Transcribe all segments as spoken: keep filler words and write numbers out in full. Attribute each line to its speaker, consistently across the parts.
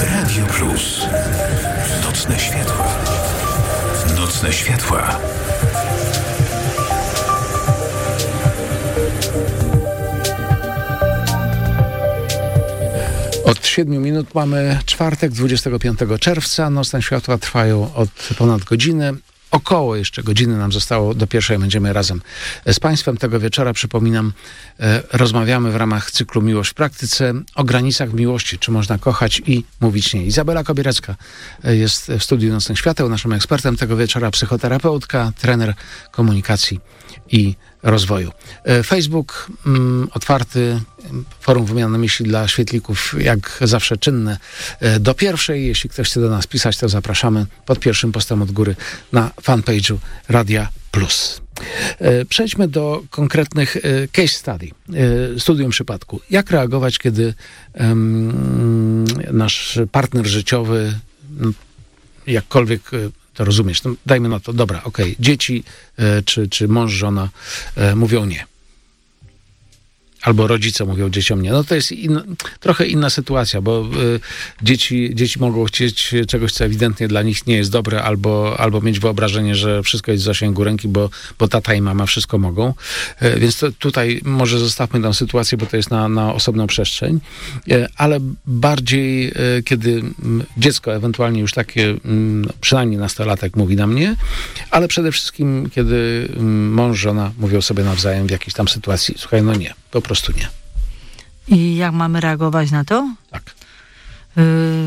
Speaker 1: Radio Plus. Nocne światła. Nocne światła.
Speaker 2: Od siedmiu minut mamy czwartek, dwudziestego piątego czerwca. Nocne światła trwają od ponad godziny. Około jeszcze godziny nam zostało do pierwszej. Będziemy razem z Państwem tego wieczora. Przypominam, e, rozmawiamy w ramach cyklu Miłość w praktyce o granicach miłości. Czy można kochać i mówić nie. Izabela Kobierecka jest w studiu Nocnych Świateł. Naszym ekspertem tego wieczora psychoterapeutka, trener komunikacji i rozwoju. E, Facebook mm, otwarty, forum wymiany myśli dla świetlików, jak zawsze czynne e, do pierwszej. Jeśli ktoś chce do nas pisać, to zapraszamy pod pierwszym postem od góry na fanpage'u Radia Plus. E, przejdźmy do konkretnych e, case study, e, studium przypadku. Jak reagować, kiedy em, nasz partner życiowy m, jakkolwiek e, to rozumiesz, no, dajmy na to, dobra, okej, okay. dzieci e, czy, czy mąż, żona e, mówią nie. Albo rodzice mówią dzieciom nie. No to jest in, trochę inna sytuacja, bo y, dzieci, dzieci mogą chcieć czegoś, co ewidentnie dla nich nie jest dobre, albo, albo mieć wyobrażenie, że wszystko jest w zasięgu ręki, bo, bo tata i mama wszystko mogą. Y, więc to, tutaj może zostawmy tę sytuację, bo to jest na, na osobną przestrzeń. Y, ale bardziej, y, kiedy dziecko ewentualnie już takie, y, przynajmniej nastolatek mówi na mnie, ale przede wszystkim, kiedy y, mąż, żona mówią sobie nawzajem w jakiejś tam sytuacji, słuchaj, no nie. Po prostu nie.
Speaker 3: I jak mamy reagować na to?
Speaker 2: Tak.
Speaker 3: Yy,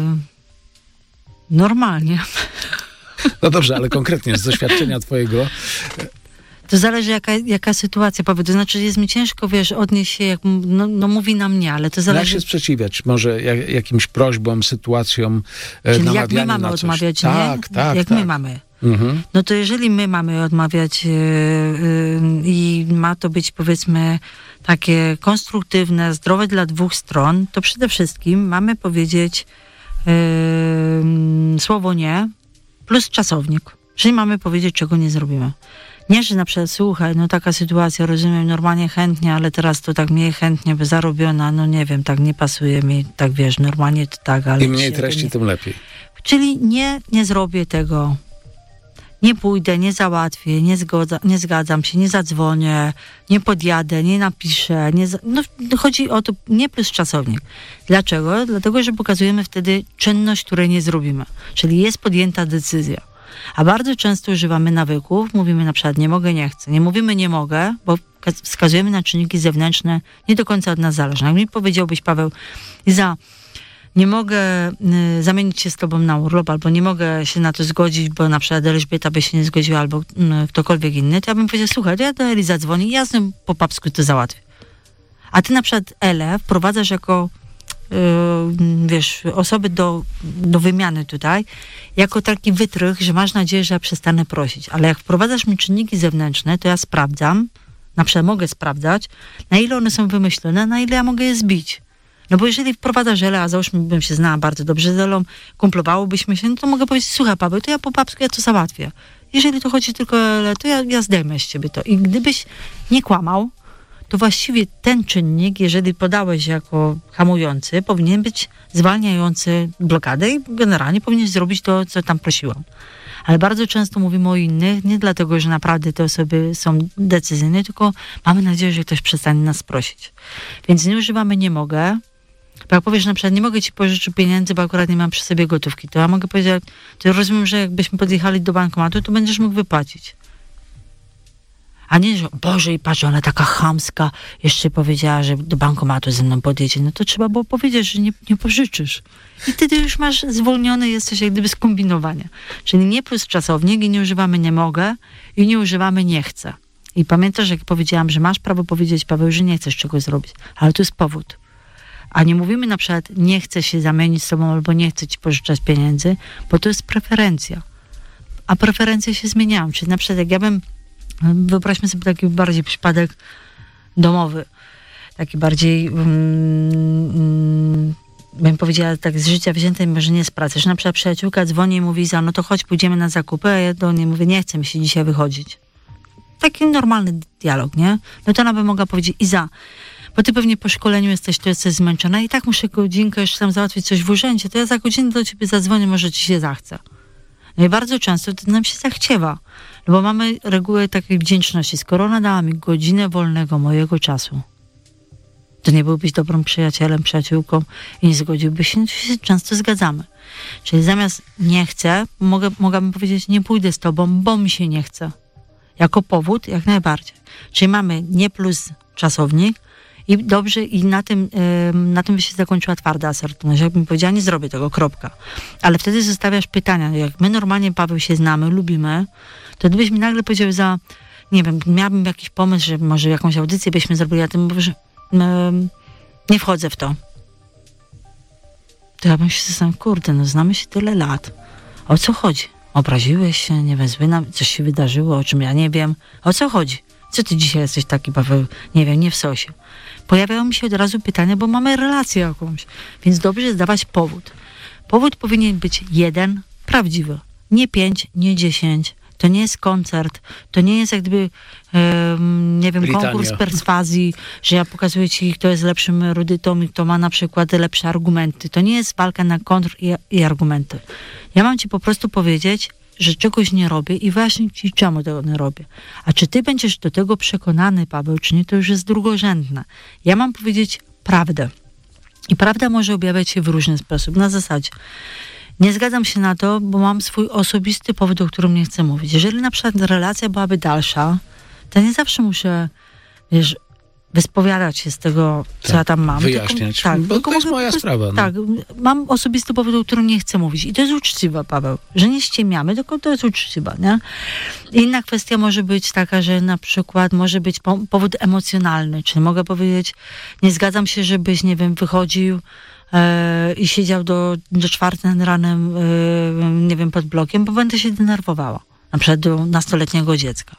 Speaker 3: normalnie.
Speaker 2: No dobrze, ale konkretnie z doświadczenia twojego.
Speaker 3: To zależy jaka, jaka sytuacja powie. To znaczy jest mi ciężko, wiesz, odnieść się, jak no, no mówi na mnie, ale to zależy...
Speaker 2: Jak się sprzeciwiać? Może jak, jakimś prośbom, sytuacjom,
Speaker 3: Czyli
Speaker 2: namawianiu
Speaker 3: jak my mamy
Speaker 2: na coś.
Speaker 3: odmawiać,
Speaker 2: tak,
Speaker 3: nie?
Speaker 2: Tak,
Speaker 3: Jak
Speaker 2: tak.
Speaker 3: my mamy.
Speaker 2: Mhm.
Speaker 3: No to jeżeli my mamy odmawiać yy, yy, i ma to być, powiedzmy, takie konstruktywne, zdrowe dla dwóch stron, to przede wszystkim mamy powiedzieć yy, słowo nie plus czasownik. Czyli mamy powiedzieć, czego nie zrobimy. Nie, że na przykład, słuchaj, no taka sytuacja, rozumiem, normalnie chętnie, ale teraz to tak mniej chętnie by zarobiona, no nie wiem, tak nie pasuje mi, tak wiesz, normalnie to tak, ale...
Speaker 2: Im mniej treści, nie... tym lepiej.
Speaker 3: Czyli nie, nie zrobię tego. Nie pójdę, nie załatwię, nie, zgodza, nie zgadzam się, nie zadzwonię, nie podjadę, nie napiszę. Nie za... no, chodzi o to nie plus czasownik. Dlaczego? Dlatego, że pokazujemy wtedy czynność, której nie zrobimy. Czyli jest podjęta decyzja. A bardzo często używamy nawyków. Mówimy na przykład nie mogę, nie chcę. Nie mówimy nie mogę, bo wskazujemy na czynniki zewnętrzne nie do końca od nas zależne. Jak mi powiedziałbyś, Paweł, Iza, nie mogę y, zamienić się z tobą na urlop, albo nie mogę się na to zgodzić, bo na przykład Elżbieta by się nie zgodziła, albo y, ktokolwiek inny, to ja bym powiedział, słuchaj, to ja do Eli zadzwonię i ja z nim po papsku to załatwię. A ty na przykład Elę wprowadzasz jako, y, wiesz, osoby do, do wymiany tutaj, jako taki wytrych, że masz nadzieję, że ja przestanę prosić. Ale jak wprowadzasz mi czynniki zewnętrzne, to ja sprawdzam, na przykład mogę sprawdzać, na ile one są wymyślone, na ile ja mogę je zbić. No bo jeżeli wprowadzasz Elę, a załóżmy, bym się znała bardzo dobrze z Elą, kumplowałobyśmy się, no to mogę powiedzieć, słuchaj Paweł, to ja po babsku ja to załatwię. Jeżeli to chodzi tylko o Elę, to ja, ja zdejmę z ciebie to. I gdybyś nie kłamał, to właściwie ten czynnik, jeżeli podałeś jako hamujący, powinien być zwalniający blokadę i generalnie powinien zrobić to, co tam prosiłam. Ale bardzo często mówimy o innych, nie dlatego, że naprawdę te osoby są decyzyjne, tylko mamy nadzieję, że ktoś przestanie nas prosić. Więc nie używamy nie mogę. Bo jak powiesz na przykład, nie mogę ci pożyczyć pieniędzy, bo akurat nie mam przy sobie gotówki, to ja mogę powiedzieć, to rozumiem, że jakbyśmy podjechali do bankomatu, to będziesz mógł wypłacić. A nie, że Boże, i patrz, ona taka chamska, jeszcze powiedziała, że do bankomatu ze mną podjedzie. No to trzeba było powiedzieć, że nie, nie pożyczysz. I wtedy już masz zwolniony, jesteś jak gdyby z kombinowania. Czyli nie plus czasownik i nie używamy nie mogę i nie używamy nie chcę. I pamiętasz, jak powiedziałam, że masz prawo powiedzieć, Paweł, że nie chcesz czegoś zrobić, ale to jest powód. A nie mówimy na przykład nie chcę się zamienić z tobą albo nie chcę ci pożyczać pieniędzy, bo to jest preferencja. A preferencje się zmieniają. Czyli na przykład jak ja bym, wyobraźmy sobie taki bardziej przypadek domowy, taki bardziej mm, bym powiedziała tak z życia wziętej, może nie z pracy, że na przykład przyjaciółka dzwoni i mówi, Iza, no to chodź, pójdziemy na zakupy, a ja do niej mówię, nie chcę mi się dzisiaj wychodzić. Taki normalny dialog, nie? No to ona by mogła powiedzieć, Iza, bo ty pewnie po szkoleniu jesteś, to jesteś zmęczona i tak muszę godzinkę jeszcze tam załatwić coś w urzędzie, to ja za godzinę do ciebie zadzwonię, może ci się zachce. No i bardzo często to nam się zachciewa, no bo mamy regułę takiej wdzięczności. Skoro ona dała mi godzinę wolnego mojego czasu, to nie byłbyś dobrym przyjacielem, przyjaciółką i nie zgodziłbyś się, to się często zgadzamy. Czyli zamiast nie chcę, mogę, mogłabym powiedzieć, nie pójdę z tobą, bo mi się nie chce. Jako powód jak najbardziej. Czyli mamy nie plus czasownik i dobrze, i na tym, yy, na tym by się zakończyła twarda asertywność. Jakbym powiedziała, nie zrobię tego, kropka. Ale wtedy zostawiasz pytania. Jak my normalnie, Paweł, się znamy, lubimy, to gdybyś mi nagle powiedział za, nie wiem, miałabym jakiś pomysł, że może jakąś audycję byśmy zrobili, a ty mówisz, że yy, nie wchodzę w to. To ja bym się zastanawiał, kurde, no znamy się tyle lat. O co chodzi? Obraziłeś się, nie wiem, zły nam, coś się wydarzyło, o czym ja nie wiem. O co chodzi? Co ty dzisiaj jesteś taki, Paweł, nie wiem, nie w sosie? Pojawiają mi się od razu pytania, bo mamy relację jakąś. Więc dobrze jest dawać powód. Powód powinien być jeden, prawdziwy. Nie pięć, nie dziesięć. To nie jest koncert. To nie jest jak gdyby, um, nie wiem,
Speaker 2: Brytania.
Speaker 3: konkurs perswazji, że ja pokazuję ci, kto jest lepszym erudytą i kto ma na przykład lepsze argumenty. To nie jest walka na kontr i, i argumenty. Ja mam ci po prostu powiedzieć, że czegoś nie robię i wyjaśnić ci, czemu tego nie robię. A czy ty będziesz do tego przekonany, Paweł, czy nie, to już jest drugorzędne. Ja mam powiedzieć prawdę. I prawda może objawiać się w różny sposób. Na zasadzie, nie zgadzam się na to, bo mam swój osobisty powód, o którym nie chcę mówić. Jeżeli na przykład relacja byłaby dalsza, to nie zawsze muszę, wiesz, wyspowiadać się z tego, co
Speaker 2: tak,
Speaker 3: ja tam mam.
Speaker 2: wyjaśniać,
Speaker 3: tylko, tak,
Speaker 2: bo
Speaker 3: tylko
Speaker 2: to jest
Speaker 3: mogę
Speaker 2: moja
Speaker 3: po prostu,
Speaker 2: sprawa. No.
Speaker 3: Tak, mam osobisty powód, o którym nie chcę mówić. I to jest uczciwe, Paweł, że nie ściemiamy, tylko to jest uczciwe, nie? Inna kwestia może być taka, że na przykład może być po, powód emocjonalny, czyli mogę powiedzieć, nie zgadzam się, żebyś, nie wiem, wychodził e, i siedział do, do czwartej nad ranem, e, nie wiem, pod blokiem, bo będę się denerwowała. Na przykład do nastoletniego dziecka.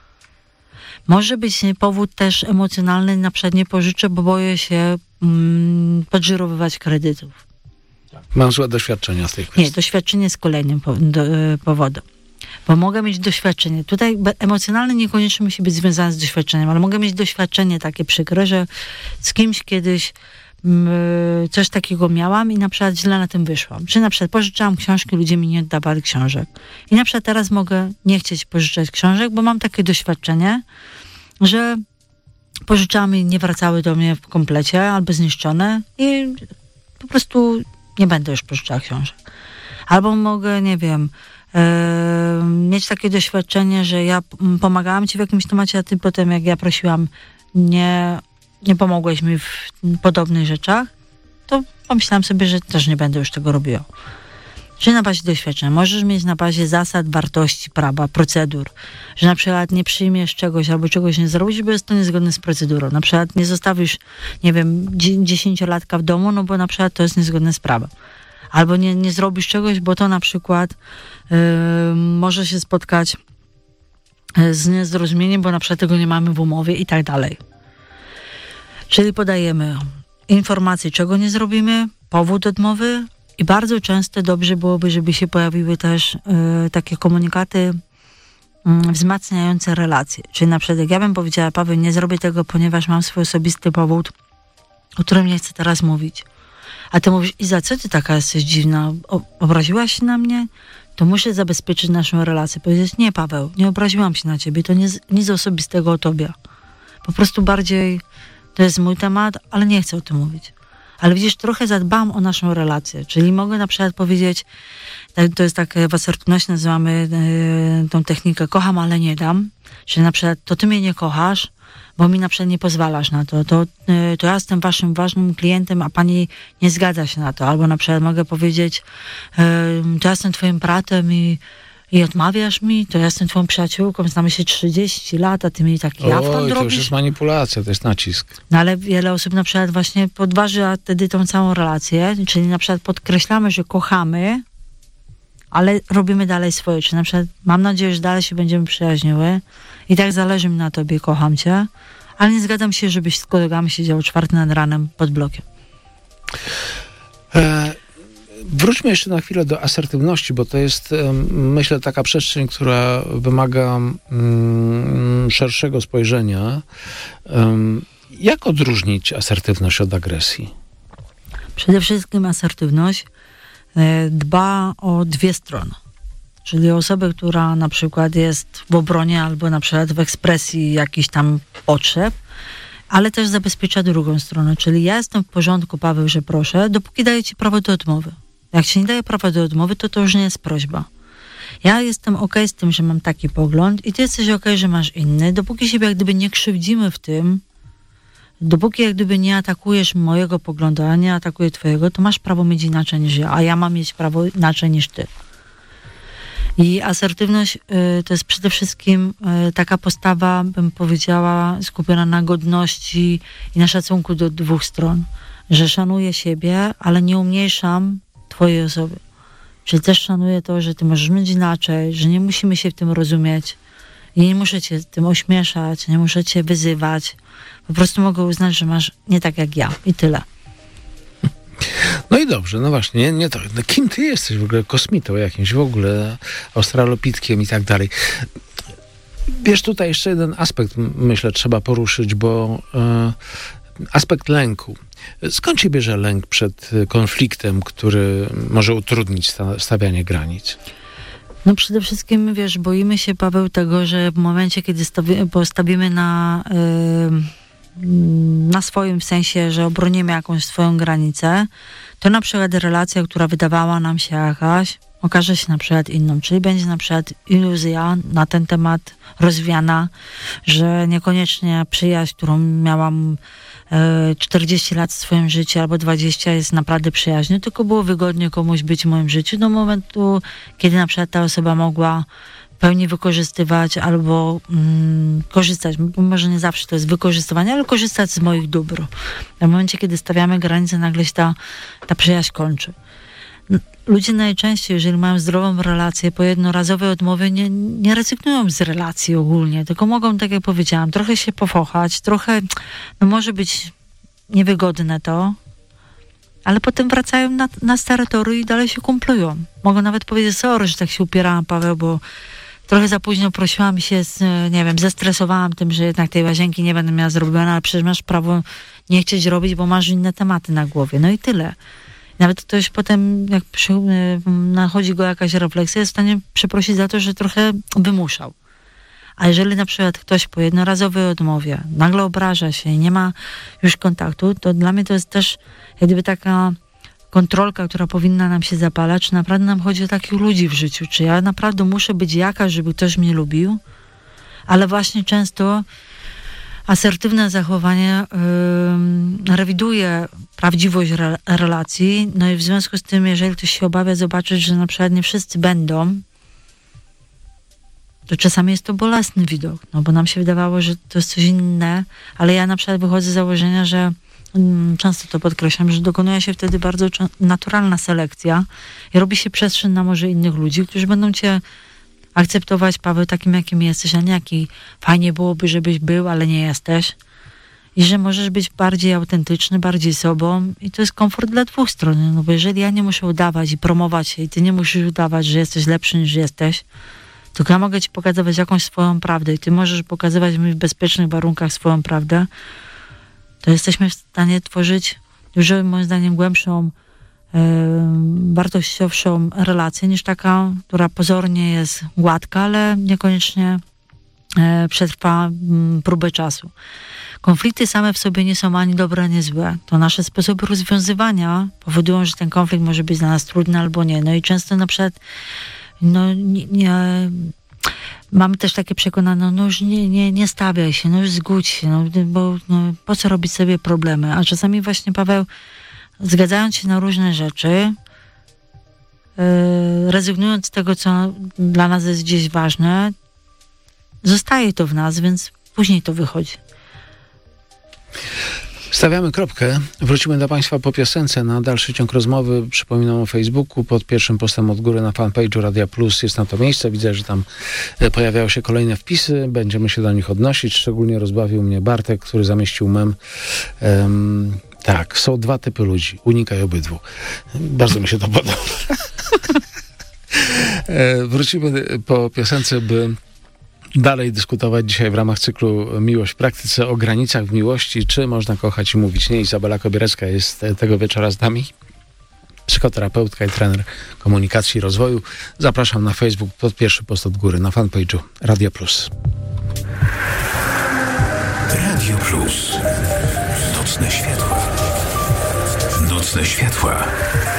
Speaker 3: Może być powód też emocjonalny, na przykład nie pożyczę, bo boję się mm, podżyrowywać kredytów.
Speaker 2: Mam złe doświadczenia z tej kwestii.
Speaker 3: Nie, doświadczenie jest kolejnym po, do, y, powodem. Bo mogę mieć doświadczenie. Tutaj emocjonalne niekoniecznie musi być związane z doświadczeniem, ale mogę mieć doświadczenie takie przykre, że z kimś kiedyś y, coś takiego miałam i na przykład źle na tym wyszłam. Czy na przykład pożyczałam książki, ludzie mi nie oddawali książek. I na przykład teraz mogę nie chcieć pożyczać książek, bo mam takie doświadczenie, że pożyczałam i nie wracały do mnie w komplecie albo zniszczone i po prostu nie będę już pożyczała książek. Albo mogę, nie wiem, e, mieć takie doświadczenie, że ja pomagałam ci w jakimś temacie, a ty potem, jak ja prosiłam, nie, nie pomogłeś mi w podobnych rzeczach, to pomyślałam sobie, że też nie będę już tego robiła. Czy na bazie doświadczenia. Możesz mieć na bazie zasad, wartości, prawa, procedur. Że na przykład nie przyjmiesz czegoś albo czegoś nie zrobisz, bo jest to niezgodne z procedurą. Na przykład nie zostawisz, nie wiem, dziesięciolatka w domu, no bo na przykład to jest niezgodne z prawem. Albo nie, nie zrobisz czegoś, bo to na przykład yy, może się spotkać z niezrozumieniem, bo na przykład tego nie mamy w umowie i tak dalej. Czyli podajemy informacje, czego nie zrobimy, powód odmowy, i bardzo często dobrze byłoby, żeby się pojawiły też y, takie komunikaty y, wzmacniające relacje. Czyli na przykład jak ja bym powiedziała, Paweł, nie zrobię tego, ponieważ mam swój osobisty powód, o którym nie chcę teraz mówić. A ty mówisz, Iza, co ty taka jesteś dziwna? O, obraziłaś się na mnie? To muszę zabezpieczyć naszą relację. Powiedzieć, nie, Paweł, nie obraziłam się na ciebie, to nic, nic osobistego o tobie. Po prostu bardziej to jest mój temat, ale nie chcę o tym mówić. Ale widzisz, trochę zadbam o naszą relację. Czyli mogę na przykład powiedzieć, to jest tak, w asertywności nazywamy y, tą technikę kocham, ale nie dam. Czyli na przykład, to ty mnie nie kochasz, bo mi na przykład nie pozwalasz na to. To, y, to ja jestem waszym ważnym klientem, a pani nie zgadza się na to. Albo na przykład mogę powiedzieć, y, to ja jestem twoim bratem i I odmawiasz mi, to ja jestem twoją przyjaciółką, znamy się trzydzieści lat, a ty mi taki afront robisz.
Speaker 2: To już jest manipulacja, to jest nacisk.
Speaker 3: No ale wiele osób na przykład właśnie podważa wtedy tą całą relację, czyli na przykład podkreślamy, że kochamy, ale robimy dalej swoje. Czyli na przykład mam nadzieję, że dalej się będziemy przyjaźniły i tak zależy mi na tobie, kocham cię, ale nie zgadzam się, żebyś z kolegami siedział czwarty nad ranem pod blokiem.
Speaker 2: E- Wróćmy jeszcze na chwilę do asertywności, bo to jest, myślę, taka przestrzeń, która wymaga um, szerszego spojrzenia. Um, Jak odróżnić asertywność od agresji?
Speaker 3: Przede wszystkim asertywność e, dba o dwie strony. Czyli osobę, która na przykład jest w obronie albo na przykład w ekspresji jakichś tam potrzeb, ale też zabezpiecza drugą stronę. Czyli ja jestem w porządku, Paweł, że proszę, dopóki daję ci prawo do odmowy. Jak się nie daje prawa do odmowy, to to już nie jest prośba. Ja jestem okej z tym, że mam taki pogląd i ty jesteś okej, że masz inny. Dopóki się jak gdyby nie krzywdzimy w tym, dopóki jak gdyby nie atakujesz mojego poglądu, a nie atakuję twojego, to masz prawo mieć inaczej niż ja, a ja mam mieć prawo inaczej niż ty. I asertywność y, to jest przede wszystkim y, taka postawa, bym powiedziała, skupiona na godności i na szacunku do dwóch stron. Że szanuję siebie, ale nie umniejszam twojej osoby. Czyli też szanuję to, że ty możesz mieć inaczej, że nie musimy się w tym rozumieć. I nie muszę cię tym ośmieszać, nie muszę cię wyzywać. Po prostu mogę uznać, że masz nie tak jak ja. I tyle.
Speaker 2: No i dobrze, no właśnie, nie, nie to. No kim ty jesteś w ogóle? Kosmitą jakimś w ogóle, australopitkiem i tak dalej. Wiesz, tutaj jeszcze jeden aspekt, myślę, trzeba poruszyć, bo e, aspekt lęku. Skąd się bierze lęk przed konfliktem, który może utrudnić sta- stawianie granic?
Speaker 3: No przede wszystkim, wiesz, boimy się, Paweł, tego, że w momencie, kiedy stawi- postawimy na... Yy... na swoim, w sensie, że obronimy jakąś swoją granicę, to na przykład relacja, która wydawała nam się jakaś, okaże się na przykład inną. Czyli będzie na przykład iluzja na ten temat rozwiana, że niekoniecznie przyjaźń, którą miałam e, czterdzieści lat w swoim życiu albo dwadzieścia jest naprawdę przyjaźnią, tylko było wygodnie komuś być w moim życiu do momentu, kiedy na przykład ta osoba mogła w pełni wykorzystywać albo mm, korzystać, bo może nie zawsze to jest wykorzystywanie, ale korzystać z moich dóbr. W momencie, kiedy stawiamy granice, nagle się ta, ta przyjaźń kończy. Ludzie najczęściej, jeżeli mają zdrową relację, po jednorazowej odmowie nie, nie rezygnują z relacji ogólnie, tylko mogą, tak jak powiedziałam, trochę się pofochać, trochę, no może być niewygodne to, ale potem wracają na, na stare tory i dalej się kumplują. Mogą nawet powiedzieć, sorry, że tak się upierałam, Paweł, bo trochę za późno prosiłam się, z, nie wiem, zestresowałam tym, że jednak tej łazienki nie będę miała zrobione, ale przecież masz prawo nie chcieć robić, bo masz inne tematy na głowie. No i tyle. Nawet ktoś potem, jak przy, nachodzi go jakaś refleksja, jest w stanie przeprosić za to, że trochę wymuszał. A jeżeli na przykład ktoś po jednorazowej odmowie nagle obraża się i nie ma już kontaktu, to dla mnie to jest też jak gdyby taka kontrolka, która powinna nam się zapalać, czy naprawdę nam chodzi o takich ludzi w życiu, czy ja naprawdę muszę być jakaś, żeby ktoś mnie lubił, ale właśnie często asertywne zachowanie yy, rewiduje prawdziwość re- relacji, no i w związku z tym, jeżeli ktoś się obawia zobaczyć, że na przykład nie wszyscy będą, to czasami jest to bolesny widok, no bo nam się wydawało, że to jest coś inne, ale ja na przykład wychodzę z założenia, że mm, często to podkreślam, że dokonuje się wtedy bardzo cze- naturalna selekcja i robi się przestrzeń na może innych ludzi, którzy będą cię akceptować, Paweł, takim jakim jesteś, a nie jaki fajnie byłoby, żebyś był, ale nie jesteś. I że możesz być bardziej autentyczny, bardziej sobą i to jest komfort dla dwóch stron, no bo jeżeli ja nie muszę udawać i promować się i ty nie musisz udawać, że jesteś lepszy niż jesteś, tylko ja mogę ci pokazywać jakąś swoją prawdę i ty możesz pokazywać mi w bezpiecznych warunkach swoją prawdę, to jesteśmy w stanie tworzyć dużo, moim zdaniem, głębszą, yy, wartościowszą relację niż taka, która pozornie jest gładka, ale niekoniecznie yy, przetrwa yy, próbę czasu. Konflikty same w sobie nie są ani dobre, ani złe. To nasze sposoby rozwiązywania powodują, że ten konflikt może być dla nas trudny albo nie. No i często na przykład no nie, nie, mamy też takie przekonanie, no już nie, nie, nie stawiaj się, no już zgódź się, no, bo no, po co robić sobie problemy? A czasami właśnie, Paweł, zgadzając się na różne rzeczy, yy, rezygnując z tego, co dla nas jest gdzieś ważne, zostaje to w nas, więc później to wychodzi.
Speaker 2: Stawiamy kropkę. Wrócimy do Państwa po piosence na dalszy ciąg rozmowy. Przypominam o Facebooku. Pod pierwszym postem od góry na fanpage'u Radia Plus jest na to miejsce. Widzę, że tam pojawiają się kolejne wpisy. Będziemy się do nich odnosić. Szczególnie rozbawił mnie Bartek, który zamieścił mem. Um, tak, są dwa typy ludzi. Unikaj obydwu. Bardzo mi się to podoba. Wrócimy po piosence, by dalej dyskutować dzisiaj w ramach cyklu Miłość w praktyce o granicach w miłości, czy można kochać i mówić nie. Izabela Kobierecka jest tego wieczora z nami, psychoterapeutka i trener komunikacji i rozwoju. Zapraszam na Facebook pod pierwszy post od góry, na fanpage'u Radio Plus.
Speaker 1: Radio Plus. Nocne światła. Nocne światła.